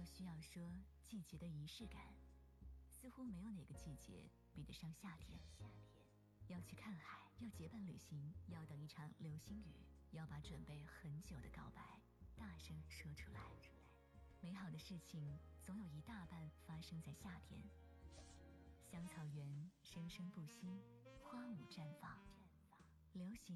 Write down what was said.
需要说季节的仪式感，似乎没有哪个季节比得上夏天。要去看海，要结伴旅行，要等一场流星雨，要把准备很久的告白大声说出来。美好的事情总有一大半发生在夏天。香草园生生不息，花舞绽放，流行